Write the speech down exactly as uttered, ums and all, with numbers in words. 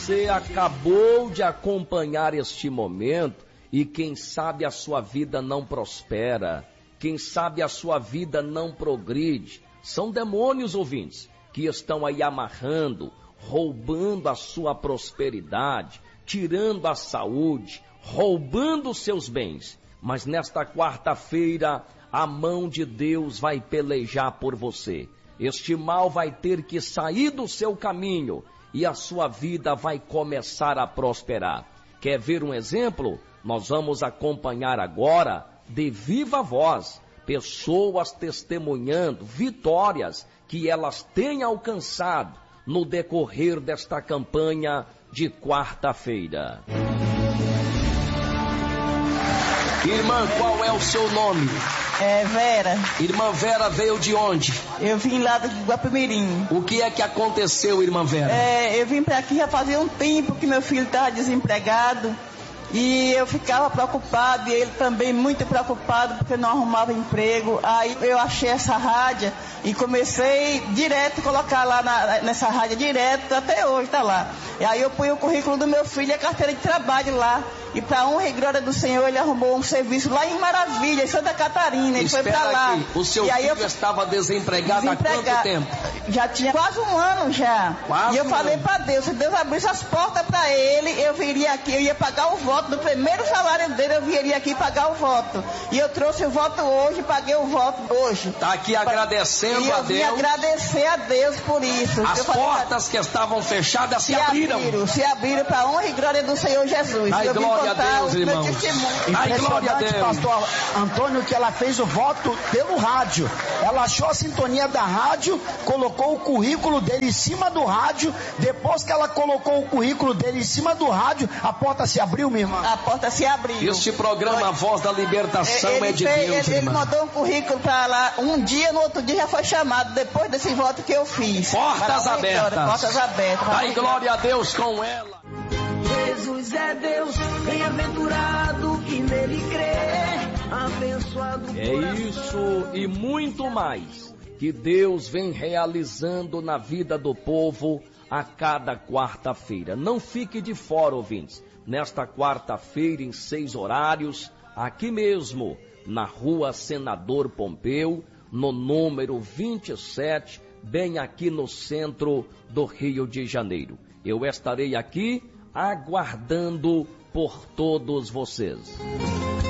Você acabou de acompanhar este momento e quem sabe a sua vida não prospera, quem sabe a sua vida não progride. São demônios, ouvintes, que estão aí amarrando, roubando a sua prosperidade, tirando a saúde, roubando os seus bens. Mas nesta quarta-feira, a mão de Deus vai pelejar por você. Este mal vai ter que sair do seu caminho e a sua vida vai começar a prosperar. Quer ver um exemplo? Nós vamos acompanhar agora, de viva voz, pessoas testemunhando vitórias que elas têm alcançado no decorrer desta campanha de quarta-feira. Irmã, qual é o seu nome? É Vera. Irmã Vera veio de onde? Eu vim lá do Guapimirim. O que é que aconteceu, irmã Vera? É, eu vim pra aqui já fazia um tempo que meu filho estava desempregado. E eu ficava preocupado, e ele também muito preocupado, porque não arrumava emprego. Aí eu achei essa rádio e comecei direto a colocar lá na, nessa rádio, direto, até hoje está lá. E aí eu pus o currículo do meu filho e a carteira de trabalho lá. E para honra e glória do Senhor, ele arrumou um serviço lá em Maravilha, em Santa Catarina. Ele Espera foi para lá. Aqui. O seu e filho eu... estava desempregado, desempregado há quanto tempo? Já tinha quase um ano já. Quase e eu um falei ano. para Deus, se Deus abrisse as portas para ele, eu viria aqui, eu ia pagar o voto do primeiro salário dele, eu viria aqui pagar o voto. E eu trouxe o voto hoje, paguei o voto hoje. Está aqui agradecendo e eu a Deus. vim agradecer a Deus por isso. As portas pra... que estavam fechadas se, se abriram. abriram. Se abriram para a honra e glória do Senhor Jesus. Ai, eu glória a Deus, irmão. Ai, glória a Deus. Pastor Antônio, que ela fez o voto pelo rádio. Ela achou a sintonia da rádio, colocou o currículo dele em cima do rádio. Depois que ela colocou o currículo dele em cima do rádio, a porta se abriu, minha irmã? A porta se abriu. Este programa, A Voz da Libertação, ele é de fez, Deus, ele, irmã. Ele mandou um currículo para lá, um dia, no outro dia já foi chamado, depois desse voto que eu fiz. Portas abertas. Glória, portas abertas. Ai, glória a Deus com ela. Jesus é Deus, bem-aventurado que nele crê, abençoado. É isso e muito mais que Deus vem realizando na vida do povo a cada quarta-feira. Não fique de fora, ouvintes. Nesta quarta-feira, em seis horários, aqui mesmo, na rua Senador Pompeu, no número vinte e sete, bem aqui no centro do Rio de Janeiro. Eu estarei aqui aguardando por todos vocês.